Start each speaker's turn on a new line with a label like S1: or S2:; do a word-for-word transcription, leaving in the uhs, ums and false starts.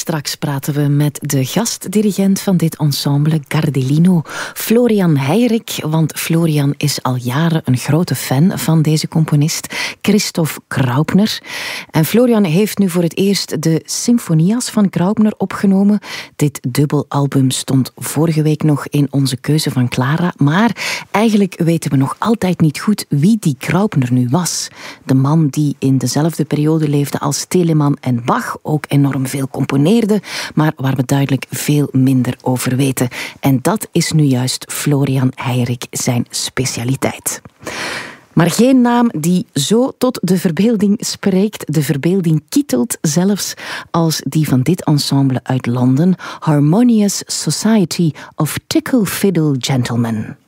S1: straks praten we met de gastdirigent van dit ensemble, Gardelino, Florian Heirik, want Florian is al jaren een grote fan van deze componist, Christoph Graupner. En Florian heeft nu voor het eerst de Symfonias van Graupner opgenomen. Dit dubbelalbum stond vorige week nog in onze keuze van Clara, maar eigenlijk weten we nog altijd niet goed wie die Graupner nu was. De man die in dezelfde periode leefde als Telemann en Bach, ook enorm veel componeerde, maar waar we duidelijk veel minder over weten. En dat is nu juist Florian Heirik zijn specialiteit. Maar geen naam die zo tot de verbeelding spreekt, de verbeelding kietelt zelfs, als die van dit ensemble uit Londen, Harmonious Society of Tickle Fiddle Gentlemen.